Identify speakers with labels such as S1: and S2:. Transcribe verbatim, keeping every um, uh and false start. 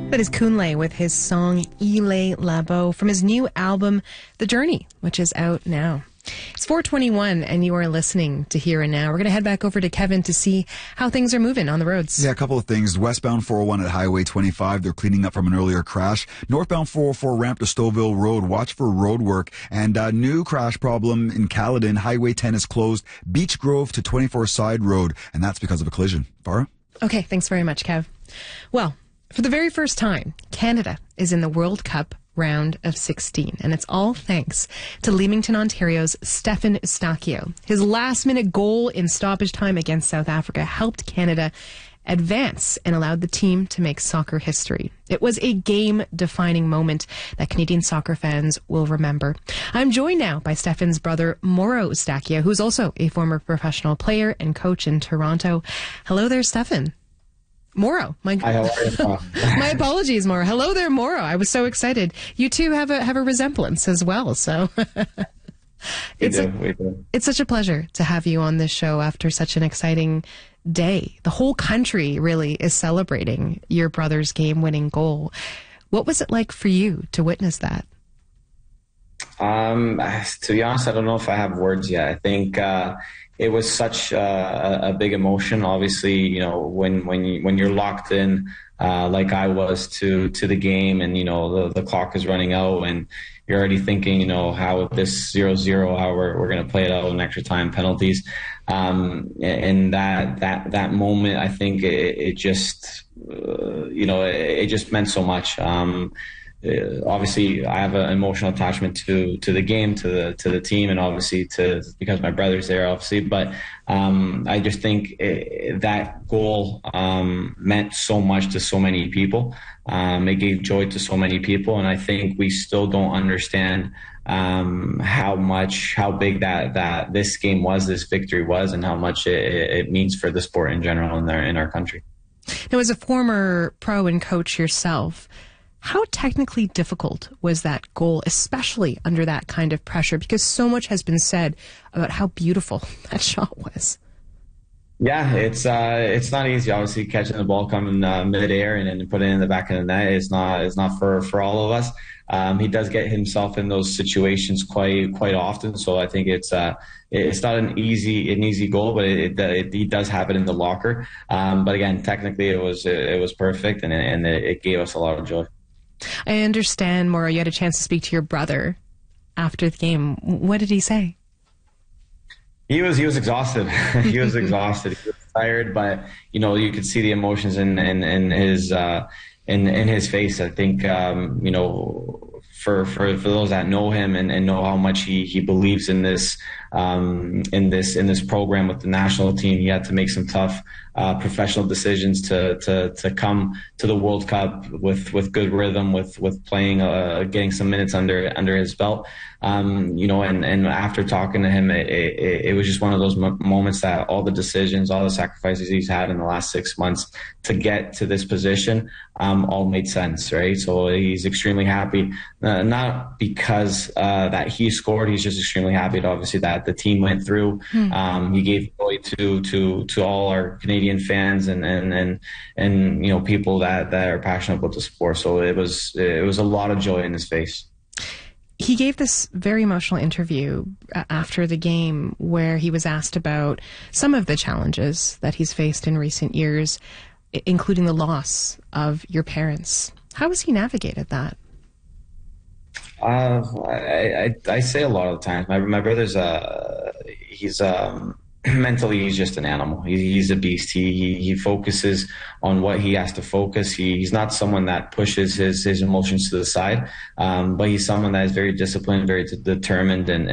S1: That is Kunle with his song Ile Labo from his new album, The Journey, which is out now. It's four twenty-one and you are listening to Here and Now. We're going to head back over to Kevin to see how things are moving on the roads.
S2: Yeah, a couple of things. Westbound four oh one at Highway twenty-five, they're cleaning up from an earlier crash. Northbound four oh four ramp to Stouffville Road, watch for road work. And a new crash problem in Caledon. Highway ten is closed. Beach Grove to twenty-four Side Road, and that's because of a collision. Farah?
S1: Okay, thanks very much, Kev. Well, for the very first time, Canada is in the World Cup round of sixteen, and it's all thanks to Leamington, Ontario's Stefan Eustáquio. His last-minute goal in stoppage time against South Africa helped Canada advance and allowed the team to make soccer history. It was a game-defining moment that Canadian soccer fans will remember. I'm joined now by Stefan's brother, Mauro Eustáquio, who's also a former professional player and coach in Toronto. Hello there, Stefan. Mauro, my
S3: Hi, how are you?
S1: my apologies, Mauro. Hello there, Mauro. I was so excited. You two have a have a resemblance as well. So it's
S3: we do,
S1: a,
S3: we do.
S1: it's such a pleasure to have you on this show after such an exciting day. The whole country really is celebrating your brother's game-winning goal. What was it like for you to witness that?
S3: Um, to be honest, I don't know if I have words yet. I think uh, it was such uh, a big emotion. Obviously, you know, when when you, when you're locked in, uh, like I was to to the game, and you know the the clock is running out, and you're already thinking, you know, how with this zero zero, how we're we're going to play it out in extra time penalties, um, and that that that moment, I think it, it just uh, you know it, it just meant so much. Um, Uh, obviously, I have an emotional attachment to to the game, to the to the team, and obviously to because my brother's there, obviously. But um, I just think it, that goal um, meant so much to so many people. Um, it gave joy to so many people, and I think we still don't understand um, how much, how big that that this game was, this victory was, and how much it, it means for the sport in general in our in our country.
S1: Now, as a former pro and coach yourself, how technically difficult was that goal, especially under that kind of pressure? Because so much has been said about how beautiful that shot was.
S3: Yeah, it's uh, it's not easy. Obviously, catching the ball coming uh, midair and then putting it in the back of the net is not is not for, for all of us. Um, he does get himself in those situations quite quite often. So I think it's uh, it's not an easy an easy goal, but it, it, it he does have it in the locker. Um, but again, technically, it was it was perfect, and and it gave us a lot of joy.
S1: I understand, Mauro, you had a chance to speak to your brother after the game. What did he say?
S3: He was he was exhausted. he was exhausted. He was tired, but you know you could see the emotions in in, in his uh, in in his face. I think um, you know for, for for those that know him and, and know how much he, he believes in this um, in this in this program with the national team, he had to make some tough uh, professional decisions to to to come to the World Cup with, with good rhythm, with with playing uh, getting some minutes under under his belt. Um, you know, and, and after talking to him, it, it, it was just one of those m- moments that all the decisions, all the sacrifices he's had in the last six months to get to this position, um, all made sense, right? So he's extremely happy, uh, not because uh, that he scored. He's just extremely happy, to obviously, that the team went through. Mm. Um, he gave joy to to to all our Canadian fans and and and and you know people that that are passionate about the sport. So it was it was a lot of joy in his face.
S1: He gave this very emotional interview after the game where he was asked about some of the challenges that he's faced in recent years, including the loss of your parents. How has he navigated that?
S3: Uh, I, I, I say a lot of the times. My my brother's uh he's um mentally he's just an animal. He, he's a beast. He, he he focuses on what he has to focus. He, he's not someone that pushes his his emotions to the side, um, but he's someone that is very disciplined, very determined, and